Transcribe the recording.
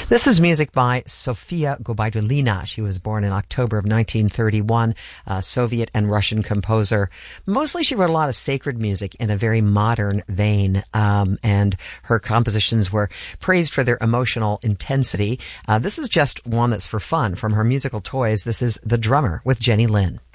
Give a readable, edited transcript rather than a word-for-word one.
This is music by Sofia Gubaidulina. She was born in October of 1931, a Soviet and Russian composer. Mostly she wrote a lot of sacred music in a very modern vein, and her compositions were praised for their emotional intensity. This is just one that's for fun. From her musical toys, this is The Drummer with Jenny Lin.